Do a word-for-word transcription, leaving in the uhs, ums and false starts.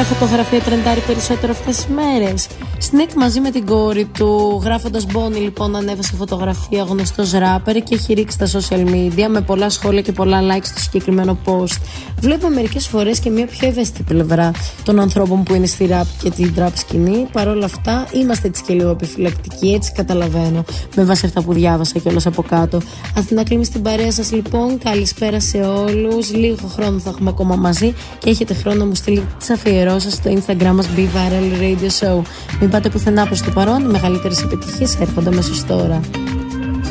ποια φωτογραφία τρεντάρει περισσότερο αυτές τις μέρες? Sneak μαζί με την κόρη του, γράφοντας Bonnie, λοιπόν, ανέβασε φωτογραφία γνωστός ράπερ και έχει ρίξει στα social media με πολλά σχόλια και πολλά likes στο συγκεκριμένο post. Βλέπουμε μερικές φορές και μια πιο ευαίσθητη πλευρά των ανθρώπων που είναι στη rap και την trap σκηνή. Παρ' όλα αυτά, είμαστε έτσι και λίγο επιφυλακτικοί, έτσι καταλαβαίνω, με βάση αυτά που διάβασα κιόλας από κάτω. Αθηνά Κλίμη στην παρέα σας, λοιπόν. Καλησπέρα σε όλους. Λίγο χρόνο θα έχουμε ακόμα μαζί και έχετε χρόνο να μου στείλετε τις αφιερώσεις στο Instagram μας Be Viral Radio Show. Μην πάτε πουθενά προς το παρόν, οι μεγαλύτερες επιτυχίες έρχονται αμέσως τώρα.